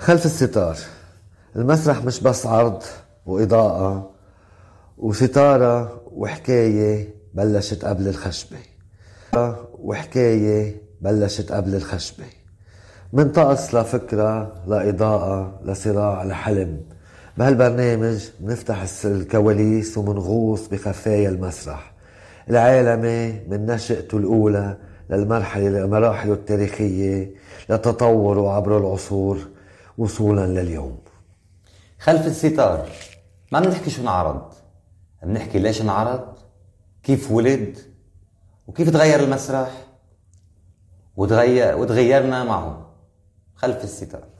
خلف الستار. المسرح مش بس عرض وإضاءة وستارة وحكاية بلشت قبل الخشبة. من طقس لفكرة لإضاءة لصراع لحلم. بهالبرنامج بنفتح الكواليس ومنغوص بخفايا المسرح العالمي من نشأته الأولى لمراحله التاريخية لتطوره عبر العصور وصولا لليوم. خلف الستار ما بنحكي شو انعرض، بنحكي ليش انعرض، كيف ولد، وكيف تغير المسرح وتغيرنا معه. خلف الستار.